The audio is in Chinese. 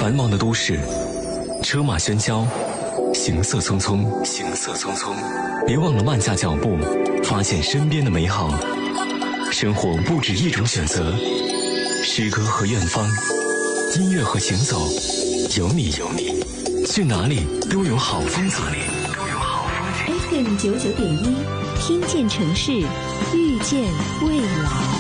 繁忙的都市，车马喧嚣，行色匆匆，行色匆匆。别忘了慢下脚步，发现身边的美好。生活不止一种选择，诗歌和远方，音乐和行走，有你，去哪里都有好风景。 FM 99.1，听见城市，遇见未来。